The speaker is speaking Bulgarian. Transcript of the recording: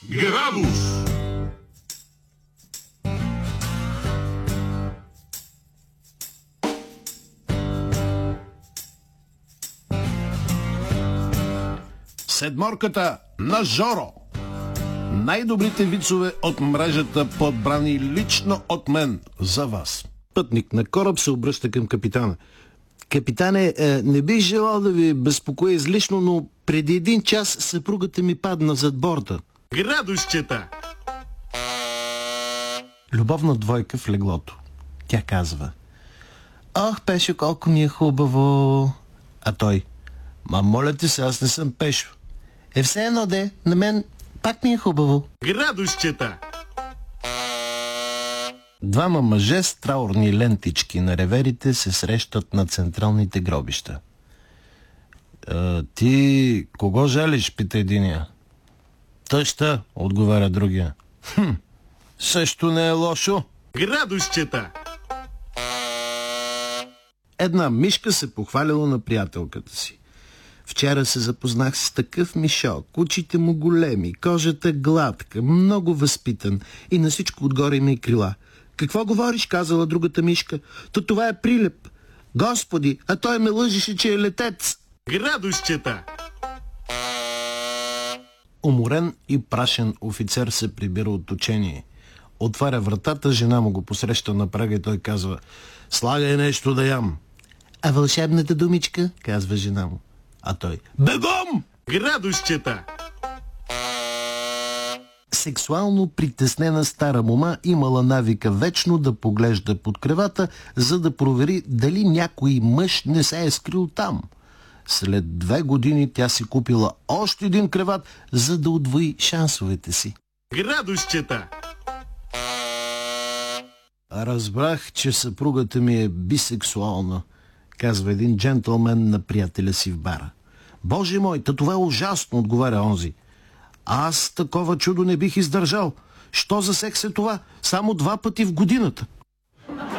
Градус. Седморката на Жоро. Най-добрите вицове от мрежата, подбрани лично от мен за вас. Пътник на кораб се обръща към капитана. Капитане, не бих желал да ви безпокоя излишно, но преди 1 час съпругата ми падна зад борда. Градусчета. Любовна двойка в леглото. Тя казва: ох, Пешо, колко ми е хубаво. А той: ма моля ти се, аз не съм Пешо. Все едно де, на мен пак ми е хубаво. Градусчета. Двама мъже с траурни лентички на реверите се срещат на централните гробища. Ти кого жалиш, пита единия. Тъща, отговаря другия. Също не е лошо. Градусчета. Една мишка се похвалила на приятелката си. Вчера се запознах с такъв мишок, очите му големи, кожата гладка, много възпитан и на всичко отгоре има и крила. Какво говориш, казала другата мишка? То това е Прилеп. Господи, а той ме лъжеше, че е летец. Градусчета. Уморен и прашен офицер се прибира от учение. Отваря вратата, жена му го посреща на прага и той казва: слагай нещо да ям. А вълшебната думичка, казва жена му. А той: бегом! Градусчета. Сексуално притеснена стара мома имала навика вечно да поглежда под кревата, за да провери дали някой мъж не се е скрил там. След 2 години тя си купила още един креват, за да удвои шансовете си. Градусчета. Разбрах, че съпругата ми е бисексуална, казва един джентълмен на приятеля си в бара. Боже мой, това е ужасно, отговаря онзи. Аз такова чудо не бих издържал. Що за секс е това? Само 2 пъти в годината.